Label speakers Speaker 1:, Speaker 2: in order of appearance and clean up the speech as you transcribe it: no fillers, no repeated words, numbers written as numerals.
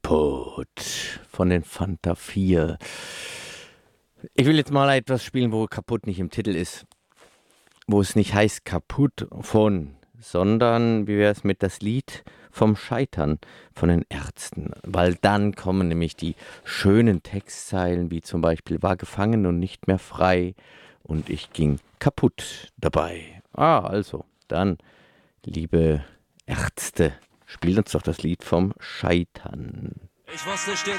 Speaker 1: Kaputt von den Fanta 4. Ich will jetzt mal etwas spielen, wo kaputt nicht im Titel ist, wo es nicht heißt kaputt von, sondern wie wäre es mit das Lied vom Scheitern von den Ärzten? Weil dann kommen nämlich die schönen Textzeilen, wie zum Beispiel war gefangen und nicht mehr frei und ich ging kaputt dabei. Also, dann, liebe Ärzte, spielt uns doch das Lied vom Scheitern.
Speaker 2: Ich wusste stets,